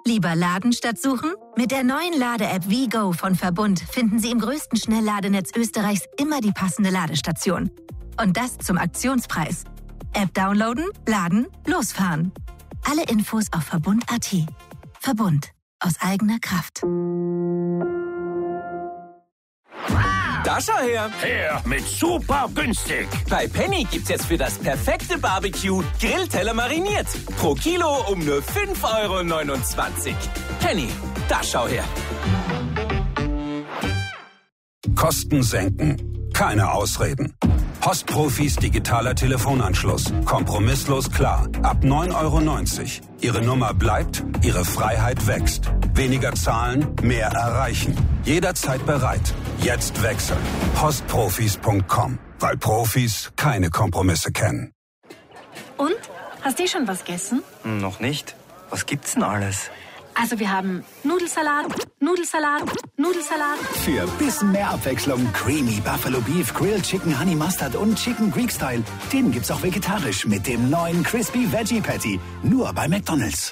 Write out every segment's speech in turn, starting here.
Lieber laden statt suchen? Mit der neuen Lade-App WeGo von Verbund finden Sie im größten Schnellladenetz Österreichs immer die passende Ladestation. Und das zum Aktionspreis. App downloaden, laden, losfahren. Alle Infos auf Verbund.at. Verbund. Aus eigener Kraft. Da schau her! Her mit super günstig! Bei Penny gibt's jetzt für das perfekte Barbecue Grillteller mariniert. Pro Kilo um nur 5,29 €. Penny, da schau her! Kosten senken. Keine Ausreden. Postprofis digitaler Telefonanschluss. Kompromisslos klar. Ab 9,90 €. Ihre Nummer bleibt, Ihre Freiheit wächst. Weniger zahlen, mehr erreichen. Jederzeit bereit. Jetzt wechseln. Postprofis.com. Weil Profis keine Kompromisse kennen. Und? Hast du schon was gegessen? Noch nicht. Was gibt's denn alles? Also wir haben Nudelsalat, Für ein bisschen mehr Abwechslung Creamy Buffalo Beef, Grilled Chicken Honey Mustard und Chicken Greek Style. Den gibt's auch vegetarisch mit dem neuen Crispy Veggie Patty. Nur bei McDonald's.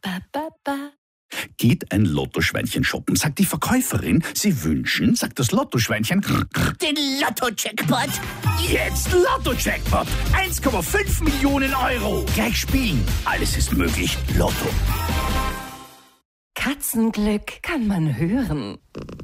Geht ein Lottoschweinchen shoppen, sagt die Verkäuferin, Sie wünschen, sagt das Lottoschweinchen, den Lotto-Jackpot. Jetzt Lotto-Jackpot. 1,5 Millionen €. Gleich spielen. Alles ist möglich. Lotto. Katzenglück kann man hören.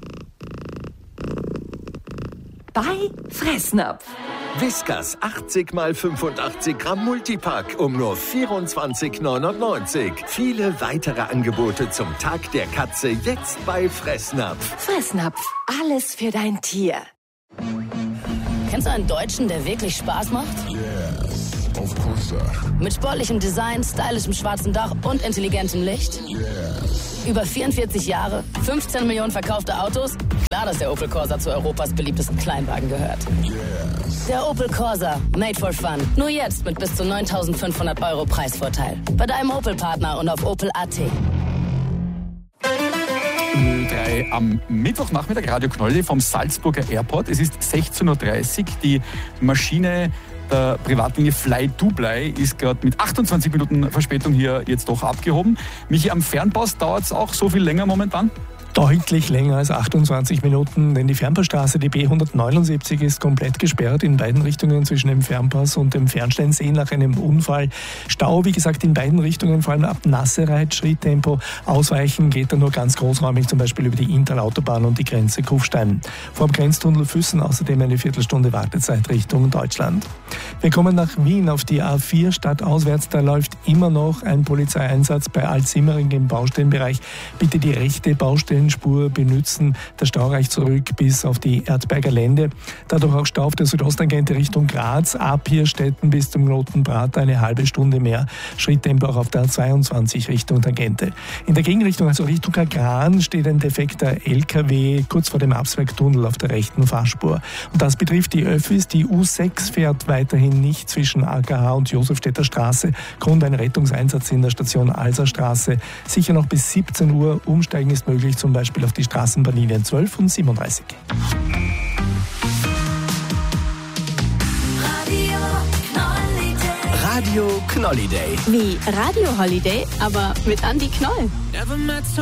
Bei Fressnapf. Whiskas 80 x 85 Gramm Multipack um nur 24,99 €. Viele weitere Angebote zum Tag der Katze jetzt bei Fressnapf. Fressnapf, alles für dein Tier. Kennst du einen Deutschen, der wirklich Spaß macht? Yes, of course. Mit sportlichem Design, stylischem schwarzen Dach und intelligentem Licht? Yes. Über 44 Jahre, 15 Millionen verkaufte Autos? Klar, dass der Opel Corsa zu Europas beliebtesten Kleinwagen gehört. Yes. Der Opel Corsa, made for fun. Nur jetzt mit bis zu 9.500 € Preisvorteil. Bei deinem Opel-Partner und auf Opel.at. Am Mittwochnachmittag Radio Knolli vom Salzburger Airport. Es ist 16:30 Uhr. Die Maschine der Privatlinie Fly Dubai ist gerade mit 28 Minuten Verspätung hier jetzt doch abgehoben. Michi, am Fernpass dauert es auch so viel länger momentan? Deutlich länger als 28 Minuten, denn die Fernpassstraße, die B179, ist komplett gesperrt in beiden Richtungen zwischen dem Fernpass und dem Fernsteinsee nach einem Unfall. Stau, wie gesagt, in beiden Richtungen, vor allem ab Nassereit, Schritttempo. Ausweichen geht dann nur ganz großräumig, zum Beispiel über die Inntal-Autobahn und die Grenze Kufstein. Vor dem Grenztunnel Füssen außerdem eine Viertelstunde Wartezeit Richtung Deutschland. Wir kommen nach Wien auf die A4 stadtauswärts. Da läuft immer noch ein Polizeieinsatz bei Altsimmering im Baustellenbereich. Bitte die rechte Baustellenspur benützen. Der Stau reicht zurück bis auf die Erzberger Lände. Dadurch auch Stau auf der Südosttangente Richtung Graz. Ab Hirstetten bis zum Knotenbrat eine halbe Stunde mehr. Schritttempo auch auf der A22 Richtung Tangente. In der Gegenrichtung, also Richtung Gran, steht ein defekter LKW kurz vor dem Absbergtunnel auf der rechten Fahrspur. Und das betrifft die Öffis. Die U6 fährt weiterhin nicht zwischen AKH und Josefstädter Straße. Grund ein Rettungseinsatz in der Station Alserstraße. Sicher noch bis 17 Uhr. Umsteigen ist möglich, zum Beispiel auf die Straßenbahnlinien 12 und 37. Radio Knolli Day. Wie Radio Holiday, aber mit Andi Knoll. Never met